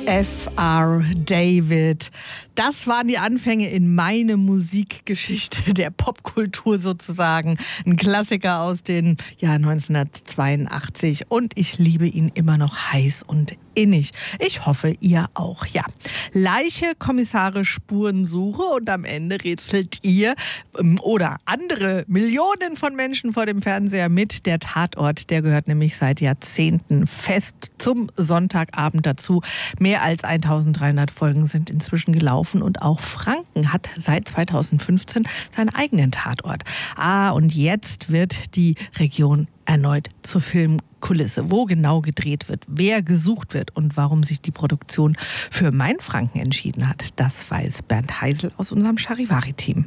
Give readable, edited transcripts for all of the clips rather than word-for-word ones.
F.R. David. Das waren die Anfänge in meine Musikgeschichte der Popkultur sozusagen. Ein Klassiker aus den Jahr 1982 und ich liebe ihn immer noch heiß und innig. Ich hoffe, ihr auch. Ja, Leiche, Kommissare, Spurensuche und am Ende rätselt ihr oder andere Millionen von Menschen vor dem Fernseher mit. Der Tatort, der gehört nämlich seit Jahrzehnten fest zum Sonntagabend dazu. Mehr als 1300 Folgen sind inzwischen gelaufen und auch Franken hat seit 2015 seinen eigenen Tatort. Und jetzt wird die Region erneut zur Filmkulisse. Wo genau gedreht wird, wer gesucht wird und warum sich die Produktion für Mainfranken entschieden hat, das weiß Bernd Heisel aus unserem Charivari-Team.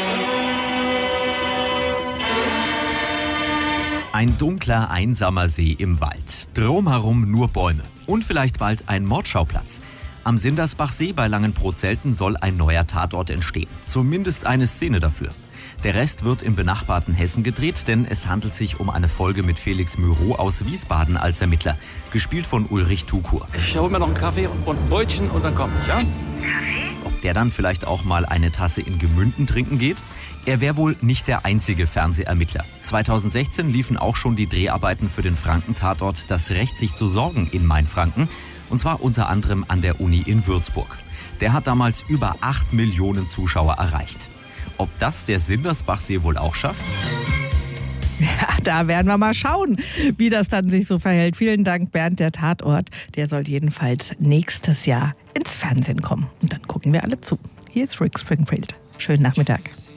Ein dunkler, einsamer See im Wald. Drumherum nur Bäume. Und vielleicht bald ein Mordschauplatz. Am Sindersbachsee bei Langenbrot-Selten soll ein neuer Tatort entstehen. Zumindest eine Szene dafür. Der Rest wird im benachbarten Hessen gedreht, denn es handelt sich um eine Folge mit Felix Mürow aus Wiesbaden als Ermittler, gespielt von Ulrich Tukur. Ich hole mir noch einen Kaffee und ein Brötchen und dann komm ich, ja? Ob der dann vielleicht auch mal eine Tasse in Gemünden trinken geht? Er wäre wohl nicht der einzige Fernsehermittler. 2016 liefen auch schon die Dreharbeiten für den Franken-Tatort Das Recht, sich zu sorgen in Mainfranken. Und zwar unter anderem an der Uni in Würzburg. Der hat damals über 8 Millionen Zuschauer erreicht. Ob das der Sindersbachsee wohl auch schafft? Ja, da werden wir mal schauen, wie das dann sich so verhält. Vielen Dank, Bernd. Der Tatort, der soll jedenfalls nächstes Jahr ins Fernsehen kommen. Und dann gucken wir alle zu. Hier ist Rick Springfield. Schönen Nachmittag.